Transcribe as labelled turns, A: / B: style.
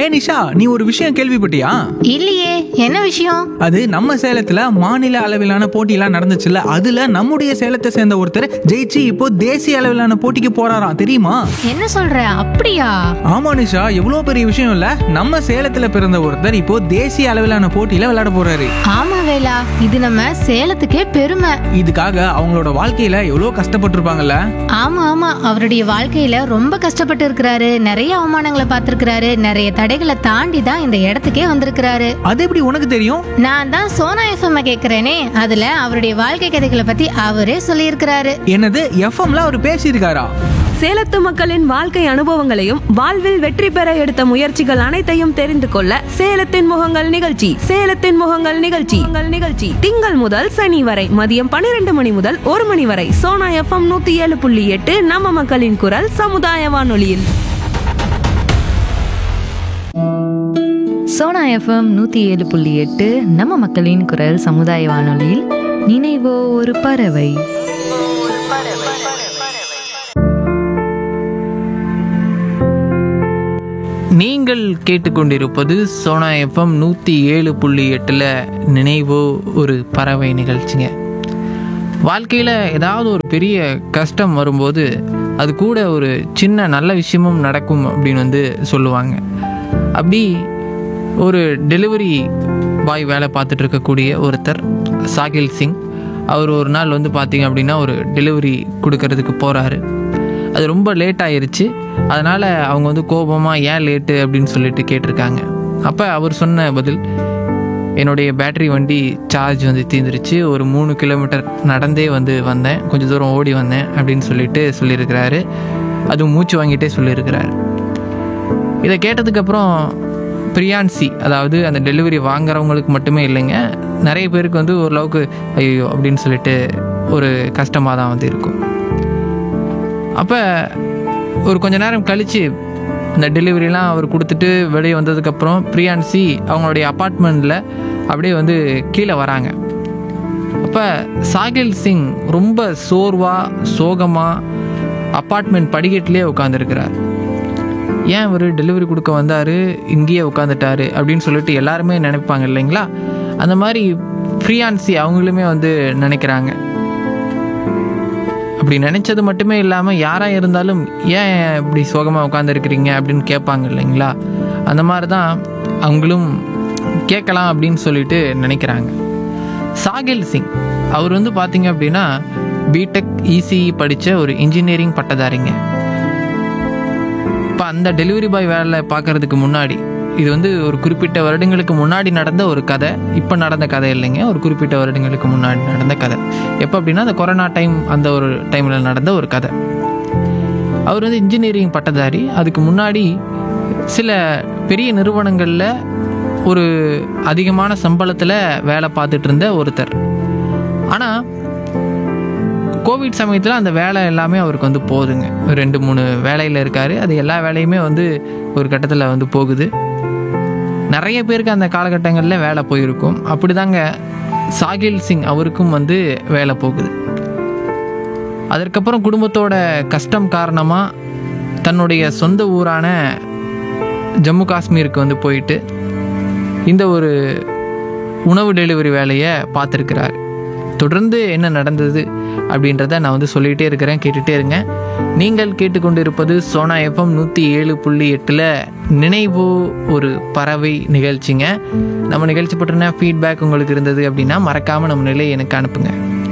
A: ஹே நிஷா, நீ ஒரு விஷயம் கேள்விப்பட்டியா?
B: இல்லையே, என்ன விஷயம்?
A: அது நம்ம சேலத்துல மாநில அளவிலான போட்டியெல்லாம் நடந்துச்சுல்ல, அதுல நம்முடைய சேலத்தை சேர்ந்த ஒருத்தர் ஜெயிச்சு இப்போ தேசிய அளவிலான போட்டிக்கு போறாராம், தெரியுமா?
B: என்ன சொல்ற? அப்படியா?
A: ஆமா நிஷா, எவ்வளவு பெரிய விஷயம் இல்ல. நம்ம சேலத்துல பிறந்த ஒருத்தர் இப்போ தேசிய அளவிலான போட்டியில விளையாட போறாரு.
B: ஆமா வேலா, இது நம்ம சேலத்துக்கே பெருமை.
A: இதுக்காக அவங்களோட வாழ்க்கையில எவ்வளவு கஷ்டப்பட்டிருப்பாங்கல்ல.
B: ஆமா ஆமா, அவருடைய வாழ்க்கையில ரொம்ப கஷ்டப்பட்டு இருக்கிறாரு. நிறைய அவமானங்களை பார்த்திருக்கிறாரு. நிறைய தடைகளை தாண்டி தான் இந்த இடத்துக்கே வந்திருக்கிறாரு.
A: அது எப்படி உனக்கு தெரியும்?
B: நான் தான் சோனா எஃப்எம் கேக்குறேனே, அதுல அவருடைய வாழ்க்கை கதைகளை பத்தி அவரே சொல்லியிருக்கிறாரு.
A: என்னது, எஃப்எம்ல அவர் பேசியிருக்காரா?
C: சேலத்து மக்களின் வாழ்க்கை அனுபவங்களையும் வாழ்வில் வெற்றி பெற எடுத்த முயற்சிகள் அனைத்தையும் தெரிந்து கொள்ள சேலத்தின் முகங்கள் நிகழ்ச்சி திங்கள் முதல் சனி வரை மதியம் 12 மணி முதல் 1 மணி வரை சோனா எஃப்எம் 107.8 நம்ம மக்களின் குரல் சமுதாய வானொலியில்.
D: சோனா எஃப்எம் 107.8 நம்ம மக்களின் குரல் சமுதாய வானொலியில் நினைவோ ஒரு பறவை.
E: நீங்கள் கேட்டுக்கொண்டிருப்பது சோனா எஃப்எம் 107.8 நினைவோ ஒரு பறவை நிகழ்ச்சிங்க. வாழ்க்கையில் ஏதாவது ஒரு பெரிய கஷ்டம் வரும்போது அது கூட ஒரு சின்ன நல்ல விஷயமும் நடக்கும் அப்படின்னு சொல்லுவாங்க. அப்படி ஒரு டெலிவரி பாய் வேலை பார்த்துட்டு இருக்கக்கூடிய ஒருத்தர் சாகில் சிங், அவர் ஒரு நாள் பார்த்தீங்க அப்படின்னா ஒரு டெலிவரி கொடுக்கறதுக்கு போகிறாரு. அது ரொம்ப லேட் ஆயிருச்சு. அதனால் அவங்க கோபமாக ஏன் லேட்டு அப்படின்னு சொல்லிட்டு கேட்டிருக்காங்க. அப்போ அவர் சொன்ன பதில், என்னுடைய பேட்டரி வண்டி சார்ஜ் தீர்ந்துருச்சு, ஒரு 3 கிலோமீட்டர் நடந்தே வந்தேன், கொஞ்சம் தூரம் ஓடி வந்தேன் அப்படின்னு சொல்லியிருக்கிறாரு. அதுவும் மூச்சு வாங்கிட்டே சொல்லியிருக்கிறாரு. இதை கேட்டதுக்கப்புறம் பிரியான்சி, அதாவது அந்த டெலிவரி வாங்குறவங்களுக்கு மட்டுமே இல்லைங்க, நிறைய பேருக்கு ஓரளவுக்கு ஐயோ அப்படின்னு சொல்லிட்டு ஒரு கஷ்டமாக தான் இருக்கும். அப்போ ஒரு கொஞ்ச நேரம் கழித்து இந்த டெலிவரிலாம் அவர் கொடுத்துட்டு வெளியே வந்ததுக்கப்புறம் பிரியான்சி அவங்களுடைய அப்பார்ட்மெண்ட்டில் அப்படியே கீழே வராங்க. அப்போ சாகில் சிங் ரொம்ப சோகமாக அப்பார்ட்மெண்ட் படிக்கட்டிலே உட்காந்துருக்கிறார். ஏன் அவர் டெலிவரி கொடுக்க வந்தார், இங்கேயே உட்காந்துட்டாரு அப்படின்னு சொல்லிட்டு எல்லாருமே நினைப்பாங்க இல்லைங்களா? அந்த மாதிரி பிரியான்சி அவங்களுமே நினைக்கிறாங்க. அப்படி நினச்சது மட்டுமே இல்லாமல் யாராக இருந்தாலும் ஏன் இப்படி சோகமாக உட்காந்துருக்கிறீங்க அப்படின்னு கேட்பாங்க இல்லைங்களா? அந்த மாதிரி தான் அவங்களும் கேட்கலாம் அப்படின்னு சொல்லிட்டு நினைக்கிறாங்க. சாகில் சிங் அவர் பார்த்தீங்க அப்படின்னா பிடெக் இசிஇ படித்த ஒரு இன்ஜினியரிங் பட்டதாரிங்க. இப்போ அந்த டெலிவரி பாய் வேலை பார்க்கறதுக்கு முன்னாடி, இது ஒரு குறிப்பிட்ட வருடங்களுக்கு முன்னாடி நடந்த ஒரு கதை, இப்போ நடந்த கதை இல்லைங்க, ஒரு குறிப்பிட்ட வருடங்களுக்கு முன்னாடி நடந்த கதை. எப்போ அப்படின்னா அந்த கொரோனா டைம், அந்த ஒரு டைமில் நடந்த ஒரு கதை. அவர் இன்ஜினியரிங் பட்டதாரி. அதுக்கு முன்னாடி சில பெரிய நிறுவனங்களில் ஒரு அதிகமான சம்பளத்தில் வேலை பார்த்துட்டு இருந்த ஒருத்தர். ஆனால் கோவிட் சமயத்தில் அந்த வேலை எல்லாமே அவருக்கு போகுதுங்க. 2-3 வேலையில் இருக்கார். அது எல்லா வேலையுமே ஒரு கட்டத்தில் போகுது. நிறைய பேருக்கு அந்த காலகட்டங்களில் வேலை போயிருக்கும். அப்படி தாங்க சாகில் சிங் அவருக்கும் வேலை போகுது. அதற்கப்புறம் குடும்பத்தோட கஷ்டம் காரணமாக தன்னுடைய சொந்த ஊரான ஜம்மு காஷ்மீருக்கு போயிட்டு இந்த ஒரு உணவு டெலிவரி வேலையை பார்த்துருக்கிறார். தொடர்ந்து என்ன நடந்தது அப்படின்றத நான் சொல்லிகிட்டே இருக்கிறேன், கேட்டுகிட்டே இருங்க. நீங்கள் கேட்டுக்கொண்டிருப்பது சோனா எஃப்எம் 107.8 நினைவோ ஒரு பறவை நிகழ்ச்சிங்க. நம்ம நிகழ்ச்சி பற்றின ஃபீட்பேக் உங்களுக்கு இருந்தது அப்படின்னா மறக்காமல் நம்ம நிலையை எனக்கு அனுப்புங்க.